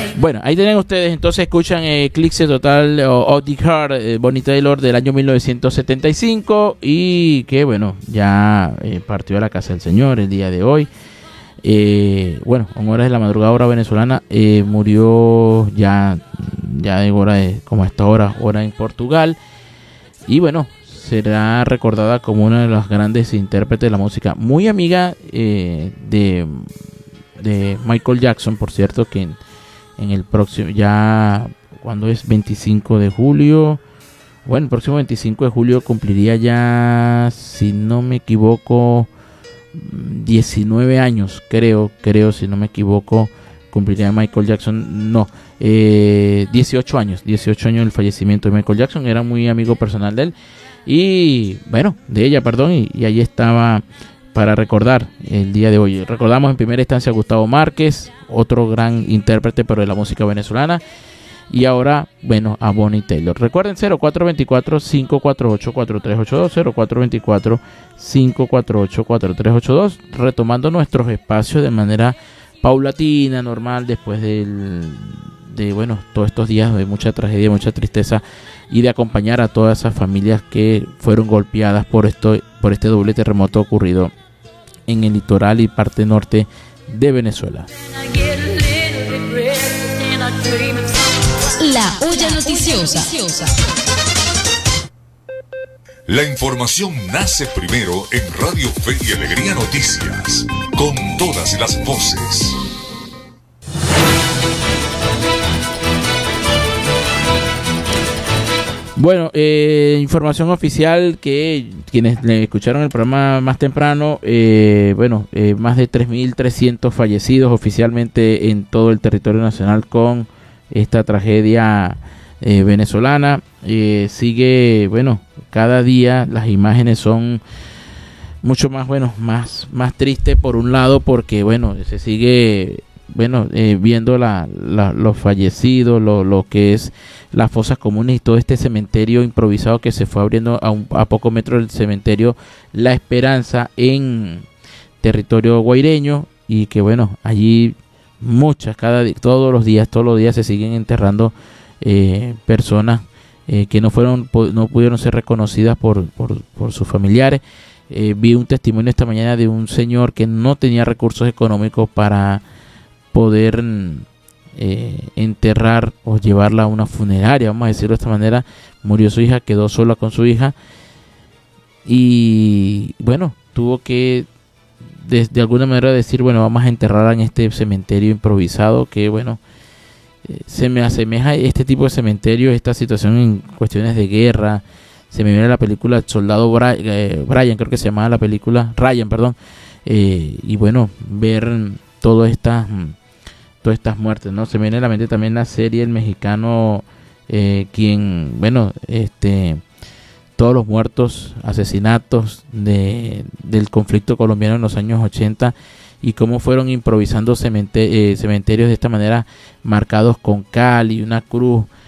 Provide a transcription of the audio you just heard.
Bueno, ahí tienen ustedes, entonces escuchan Eclipse Total o The Heart, Bonnie Taylor del año 1975 y que bueno, ya partió a la casa del Señor el día de hoy. Bueno, en horas de la madrugada hora venezolana, murió ya de hora como a esta hora en Portugal y bueno, será recordada como una de las grandes intérpretes de la música, muy amiga de Michael Jackson, por cierto, que en el próximo, ya cuando es 25 de julio, bueno, el próximo 25 de julio cumpliría ya, si no me equivoco, 19 años, creo, si no me equivoco, cumpliría Michael Jackson, no, 18 años del fallecimiento de Michael Jackson, era muy amigo personal de él, y bueno, de ella, perdón, y ahí estaba para recordar el día de hoy. Recordamos en primera instancia a Gustavo Márquez, otro gran intérprete pero de la música venezolana, y ahora, bueno, a Bonnie Taylor. Recuerden 0424-548-4382, 0424-548-4382, retomando nuestros espacios de manera paulatina, normal, después de bueno, todos estos días de mucha tragedia, mucha tristeza, y de acompañar a todas esas familias que fueron golpeadas por este doble terremoto ocurrido en el litoral y parte norte de Venezuela. La olla noticiosa. La información nace primero en Radio Fe y Alegría Noticias, con todas las voces. Bueno, información oficial que quienes le escucharon el programa más temprano, más de 3.300 fallecidos oficialmente en todo el territorio nacional con esta tragedia venezolana. Sigue, bueno, cada día las imágenes son mucho más, más tristes por un lado porque, bueno, se sigue, viendo los fallecidos, lo que es las fosas comunes y todo este cementerio improvisado que se fue abriendo a pocos metros del cementerio La Esperanza en territorio guaireño, y que bueno, allí todos los días se siguen enterrando personas que no pudieron ser reconocidas por sus familiares. Vi un testimonio esta mañana de un señor que no tenía recursos económicos para poder enterrar o llevarla a una funeraria, vamos a decirlo de esta manera. Murió su hija, quedó sola con su hija y bueno, tuvo que de alguna manera decir, bueno, vamos a enterrarla en este cementerio improvisado que bueno, se me asemeja este tipo de cementerio, esta situación en cuestiones de guerra. Se me viene la película Soldado Brian, creo que se llamaba la película, Ryan, perdón, y bueno, ver todas estas muertes, ¿no? Se me viene a la mente también la serie El Mexicano, todos los muertos, asesinatos del conflicto colombiano en los años 80 y cómo fueron improvisando cementerios de esta manera, marcados con cal y una cruz